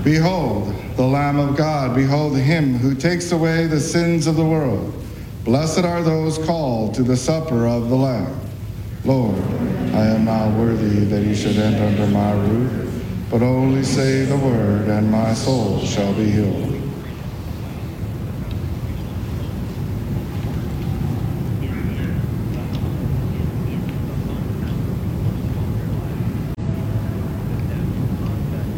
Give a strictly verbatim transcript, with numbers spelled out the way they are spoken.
Behold, the Lamb of God. Behold him who takes away the sins of the world. Blessed are those called to the supper of the Lamb. Lord, I am not worthy that you should enter under my roof, but only say the word, and my soul shall be healed.